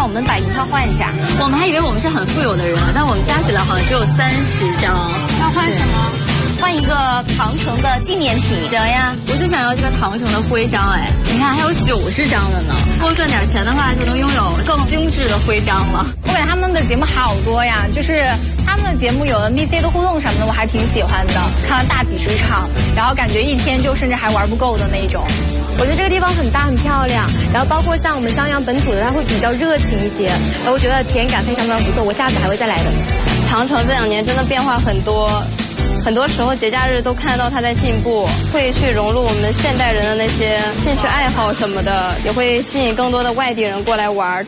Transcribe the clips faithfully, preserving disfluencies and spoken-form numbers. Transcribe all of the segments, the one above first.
那我们把银票换一下。 我们还以为我们是很富有的人，但我们加起来好像只有三十张。 要换什么？换一个长城的纪念品。 行呀，我就想要这个长城的徽章。哎，你看还有九十张的呢。多赚点钱的话，就能拥有更精致的徽章了。 我感觉他们的节目好多呀，就是他们的节目有 N P C 的互动什么的，我还挺喜欢的。看了大几十场，然后感觉一天就甚至还玩不够的那种。 我觉得这个地方很大很漂亮，然后包括像我们襄阳本土的，它会比较热情一些，然后我觉得体验感非常非常不错，我下次还会再来的。 长城这两年真的变化很多。很多时候节假日都看得到它在进步，会去融入我们现代人的那些兴趣爱好什么的，也会吸引更多的外地人过来玩。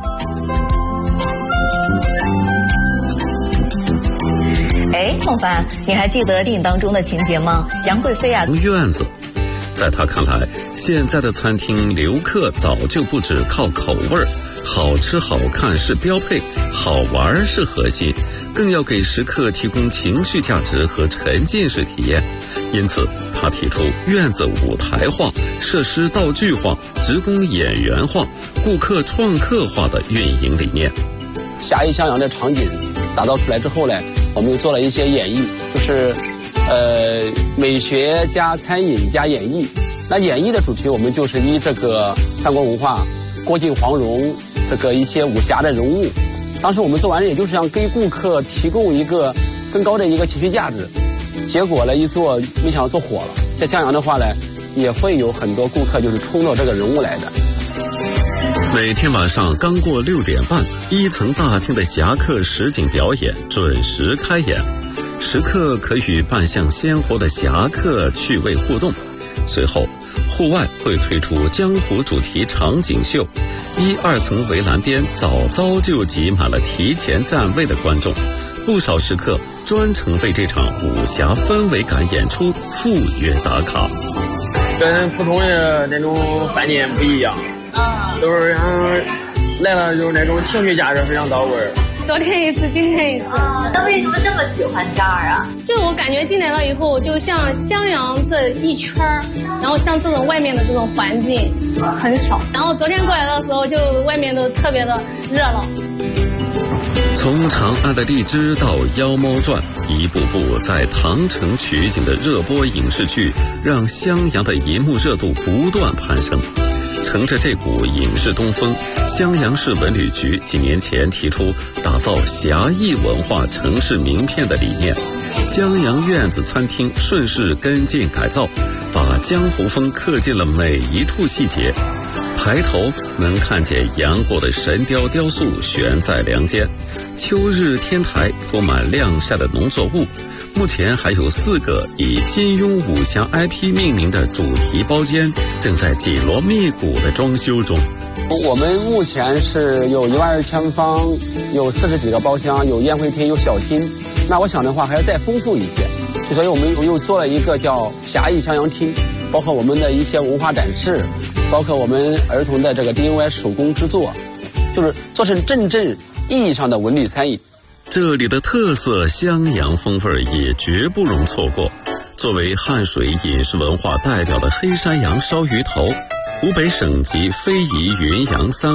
哎，孟凡，你还记得电影当中的情节吗？杨贵妃啊， 院子。在他看来，现在的餐厅留客早就不只靠口味儿，好吃好看是标配，好玩是核心，更要给食客提供情绪价值和沉浸式体验。因此，他提出院子舞台化、设施道具化、职工演员化、顾客创客化的运营理念。 侠义襄阳的场景打造出来之后呢，我们又做了一些演绎，就是呃，美学加餐饮加演绎。那演绎的主题，我们就是以这个三国文化、郭靖、黄蓉这个一些武侠的人物。当时我们做完，也就是想给顾客提供一个更高的一个情绪价值。结果呢，一做没想到做火了。在襄阳的话呢，也会有很多顾客就是冲到这个人物来的。 每天晚上刚过六点半，一层大厅的侠客实景表演准时开演。食客可与扮相鲜活的侠客趣味互动。随后，户外会推出江湖主题场景秀，一二层围栏边早早就挤满了提前占位的观众，不少食客专程为这场武侠氛围感演出赴约打卡。 跟普通的那种饭店不一样，都是嗯来了就是那种情绪价值非常到位。 昨天一次，今天一次。 啊，那为什么这么喜欢这儿啊？ 就我感觉进来了以后，就像襄阳这一圈儿，然后像这种外面的这种环境很少。然后昨天过来的时候，就外面都特别的热闹。 从长安的荔枝到妖猫传，一步步在唐城取景的热播影视剧，让襄阳的银幕热度不断攀升。乘着这股影视东风，襄阳市文旅局几年前提出打造侠义文化城市名片的理念，襄阳院子餐厅顺势跟进改造，把江湖风刻进了每一处细节。抬头能看见杨过的神雕雕塑悬在梁间，秋日天台铺满晾晒的农作物。目前还有四个以金庸武侠 I P 命名的主题包间正在紧锣密鼓的装修中。 我们目前是有一万二千方，有四十几个包厢，有宴会厅，有小厅。那我想的话还要再丰富一些，所以我们又做了一个叫侠义襄阳厅，包括我们的一些文化展示，包括我们儿童的这个 D I Y 手工制作，就是做成真正意义上的文旅餐饮。 这里的特色襄阳风味也绝不容错过。作为汉水饮食文化代表的黑山羊烧鱼头，湖北省级非遗云阳三